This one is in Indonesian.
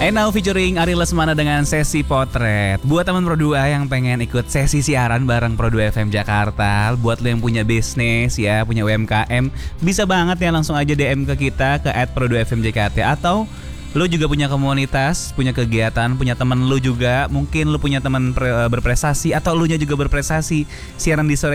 Now featuring Ari Lesmana dengan sesi potret. Buat teman Pro 2 yang pengen ikut sesi siaran bareng Pro 2 FM Jakarta, buat lo yang punya bisnis ya, punya UMKM, bisa banget ya langsung aja DM ke kita ke @pro2fmjkt. Atau lo juga punya komunitas, punya kegiatan, punya teman lo juga, mungkin lo punya teman berprestasi atau lo nya juga berprestasi, siaran di sore